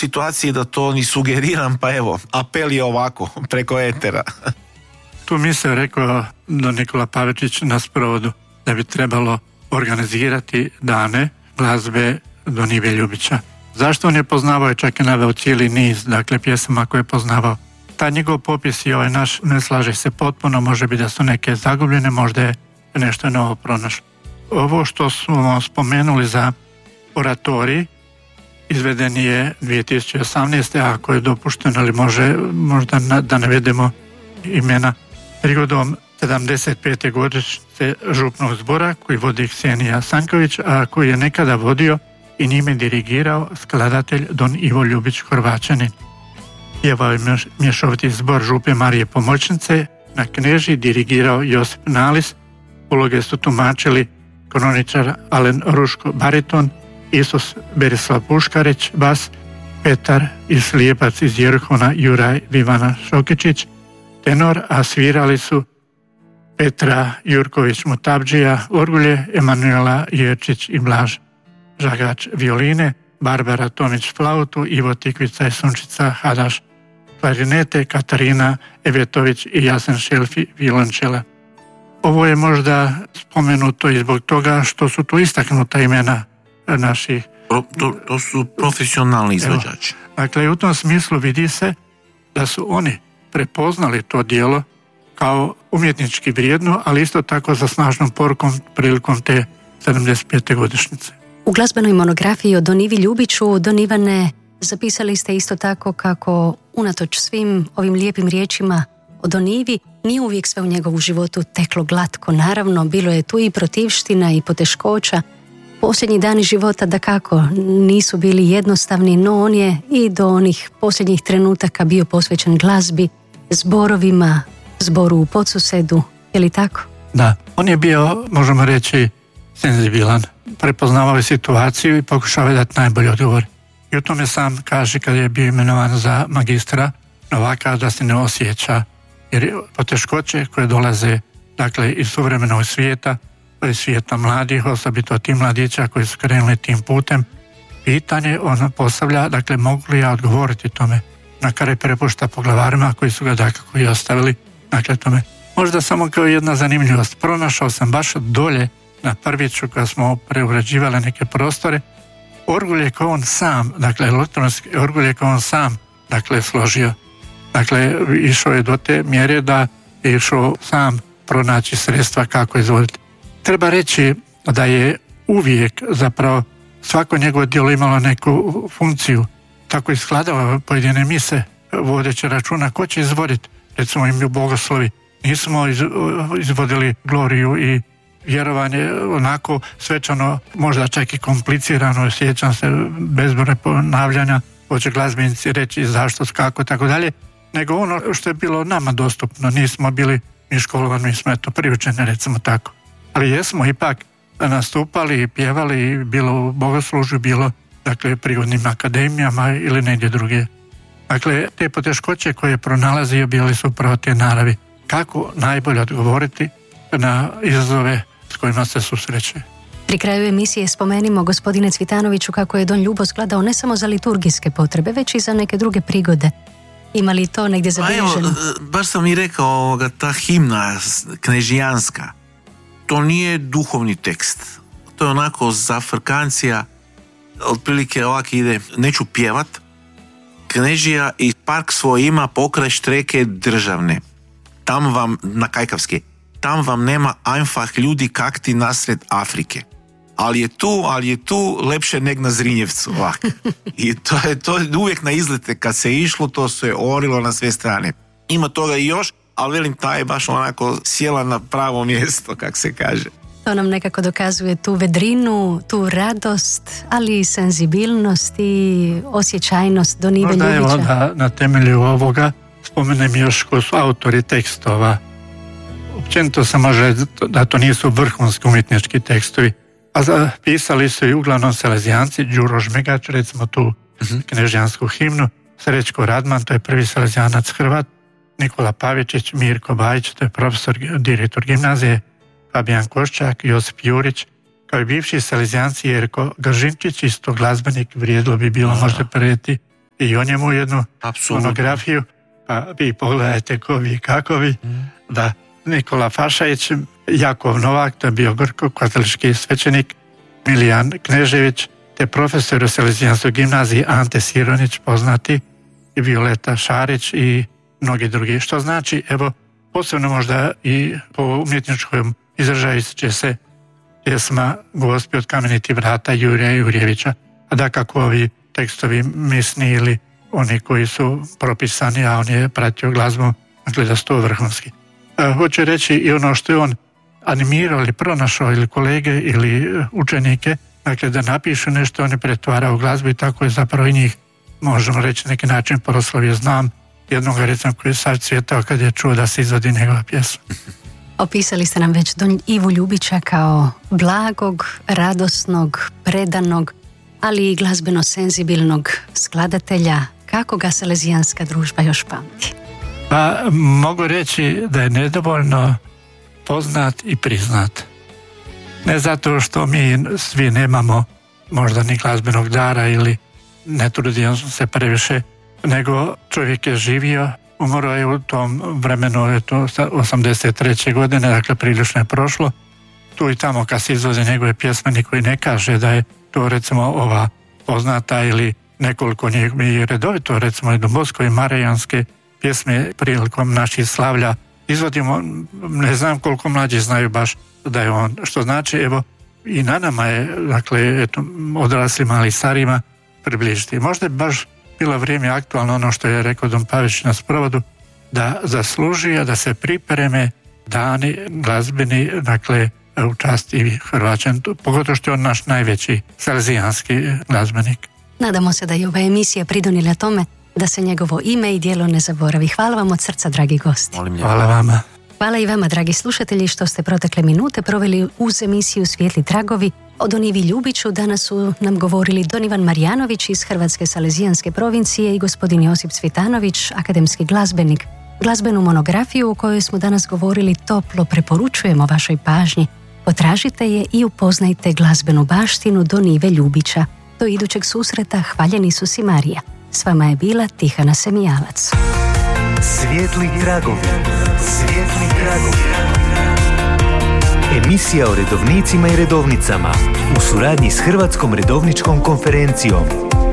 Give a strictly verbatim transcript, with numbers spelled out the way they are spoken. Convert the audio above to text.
situaciji da to ni sugeriram, pa evo, apel je ovako, preko etera. Tu mi se rekao da Nikola Pavičić na sprovodu da bi trebalo organizirati dane glazbe Don Ive Ljubića. Zašto on je poznavao i čak i naveo cijeli niz, dakle, pjesama koje je poznavao. Ta njegov popis i ovaj naš ne slaže se potpuno, može biti da su neke zagubljene, možda je nešto novo pronašlo. Ovo što smo spomenuli za oratorij izveden je dvije tisuće osamnaeste. ako je dopušteno, ali može možda na, da navedemo imena, prigodom sedamdeset pete godišnjice župnog zbora koji vodi Ksenija Sanković, a koji je nekada vodio i njime dirigirao skladatelj Don Ivo Ljubić Horvaćanin. Pjevao je mješoviti zbor župe Marije Pomoćnice, na Knežiji dirigirao Josip Nalis, uloge su tumačili kroničar Alen Ruško bariton, Isus Berislav Puškarić bas, Petar i slijepac iz Jerihona Juraj Vivana Šokičić tenor, a svirali su Petra Jurković Mutabdžija orgulje, Emanuela Jerčić i Blaž Žagač violine, Barbara Tomić flautu, Ivo Tikvica i Sunčica Hadaš klarinete, Katarina Evjetović i Jasen Šelfi violončela. Ovo je možda spomenuto i zbog toga što su tu istaknuta imena naših. Pro, to, to su profesionalni izvođači. Evo, dakle, u tom smislu vidi se da su oni prepoznali to djelo kao umjetnički vrijedno, ali isto tako za snažnom porukom prilikom te sedamdeset pete godišnjice. U glazbenoj monografiji o Don Ivi Ljubiću, Don Ivane, zapisali ste isto tako kako unatoč svim ovim lijepim riječima o Don Ivi, nije uvijek sve u njegovu životu teklo glatko. Naravno, bilo je tu i protivština i poteškoća. Posljednji dani života dakako nisu bili jednostavni, no on je i do onih posljednjih trenutaka bio posvećen glazbi, zborovima, zboru u Podsusedu, je li tako? Da, on je bio, možemo reći, senzibilan, prepoznavao je situaciju i pokušao je dati najbolji odgovor. I u tome sam kaže kad je bio imenovan za magistra novaka da se ne osjeća, jer poteškoće koje dolaze, dakle, iz suvremenog svijeta, iz svijeta mladih, osobito ti mladića koji su krenuli tim putem, pitanje on postavlja, dakle, mogu li ja odgovoriti tome? Na kraju prepušta poglavarima koji su ga dakako i ostavili, dakle, tome. Možda samo kao jedna zanimljivost, pronašao sam baš dolje na Prviću kada smo preuređivali neke prostore, orgulje kao on sam, dakle, elektronski orgulje kao on sam, dakle, složio. Dakle, išao je do te mjere da je išao sam pronaći sredstva kako izvoditi. Treba reći da je uvijek zapravo svako njegovo djelo imalo neku funkciju. Tako iskladao pojedine mise vodeći računa ko će izvoditi. Recimo im u bogoslovi. Nismo izvodili gloriju i vjerovanje onako svečano, možda čak i komplicirano, sjećam se bezbroj ponavljanja, hoće glazbenici reći zašto, kako, tako dalje, nego ono što je bilo nama dostupno. Nismo bili mi školovani, mi smo eto priučeni, recimo tako. Ali jesmo ipak nastupali i pjevali, bilo u bogoslužju, bilo, dakle, prigodnim akademijama ili negdje druge. Dakle, te poteškoće koje je pronalazio bili su upravo te naravi. Kako najbolje odgovoriti na izazove s kojima se susreće. Pri kraju emisije spomenimo, gospodine Cvitanoviću, kako je Don Ljubo skladao ne samo za liturgijske potrebe, već i za neke druge prigode. Ima li to negdje zabilježeno? Evo, baš sam i rekao, ta himna knežijanska, to nije duhovni tekst. To je onako zafrkancija, otprilike ovak ide, neću pjevat, Knežija i park svoj ima pokraj štreke državne. Tam vam, na kajkavski, tam vam nema einfach ljudi kak ti nasred Afrike. Ali je tu, ali je tu lepše neg na Zrinjevcu, ovak. I to je to uvijek na izlete, kad se išlo, to se je orilo na sve strane. Ima toga i još, ali velim, ta je baš onako sjela na pravo mjesto, kak se kaže. To nam nekako dokazuje tu vedrinu, tu radost, ali i senzibilnost i osjećajnost Don Ive Ljubića. Evo da na temelju ovoga spomenem još ko su autori tekstova. Općenito se može da to nisu vrhunski umjetnički tekstovi, a zapisali su i uglavnom Salezijanci, Đuro Žmegač, recimo tu uh-huh. knežijansku himnu, Srećko Radman, to je prvi Salezijanac Hrvat, Nikola Pavičić, Mirko Bajić, to je profesor, direktor gimnazije, Fabijan Koščak, Josip Jurić, kao i bivši Salezijanci Jerko Gržinčić, isto glazbenik, vrijedilo bi bilo možda preti i o njemu jednu Apsolutno. monografiju, pa vi pogledajte ko vi, kako vi, mm. da Nikola Fašajić, Jakov Novak, to je bio grko-katolički svećenik, Milijan Knežević, te profesor u Salezijanskoj gimnaziji Ante Sironić, poznati, i Violeta Šarić i mnogi drugi. Što znači, evo, posebno možda i po umjetničkom izražaju će se pjesma Gospi od kamenitih vrata Jurija Jurjevića, a da kako ovi tekstovi misni ili oni koji su propisani, a on je pratio glazbu, dakle da su to vrhunski. E, hoću reći i ono što je on animirao ili pronašao ili kolege ili učenike, dakle da napišu nešto, on je pretvarao glazbu i tako je zapravo i njih, možemo reći, neki način proslavio. Znam jednog, recimo, koji je sav cvjetao kad je čuo da se izvodi njegova pjesma. Opisali ste nam već Don Ivu Ljubića kao blagog, radosnog, predanog, ali i glazbeno senzibilnog skladatelja. Kako ga Salezijanska družba još pamti? Pa mogu reći da je nedovoljno poznat i priznat. Ne zato što mi svi nemamo možda ni glazbenog dara ili ne trudimo se previše, nego čovjek je živio, umro je u tom vremenu, je to osamdeset treće godine, dakle prilično je prošlo. Tu i tamo kad se izvoze njegove pjesme, niko i ne kaže da je to recimo ova poznata ili nekoliko njih mi redovito, recimo i Dombosko i Marijanske pjesme prilikom naših slavlja izvodimo, ne znam koliko mlađi znaju baš da je on, što znači, evo, i na nama je, dakle, eto, odraslima ali starima približiti. Možda je baš bilo vrijeme aktualno ono što je rekao Don Pavić na sprovodu, da zaslužuje da se pripreme dani glazbeni, dakle, u čast i Hrvaćan, pogotovo što je on naš najveći salezijanski glazbenik. Nadamo se da je ova emisija pridonila tome da se njegovo ime i djelo ne zaboravi. Hvala vam od srca, dragi gosti. Hvala vama. Hvala i vama, dragi slušatelji, što ste protekle minute proveli uz emisiju Svijetli tragovi. O Don Ivi Ljubiću danas su nam govorili Don Ivan Marjanović iz Hrvatske Salezijanske provincije i gospodin Josip Cvitanović, akademski glazbenik. Glazbenu monografiju o kojoj smo danas govorili toplo preporučujemo vašoj pažnji. Potražite je i upoznajte glazbenu baštinu Don Ive Ljubića. Do idućeg susreta, hvaljeni su si Marija. S vama je bila Tihana Semijalac. Svijetli tragovi. Svijetli tragovi. Emisija o redovnicima i redovnicama u suradnji s Hrvatskom redovničkom konferencijom.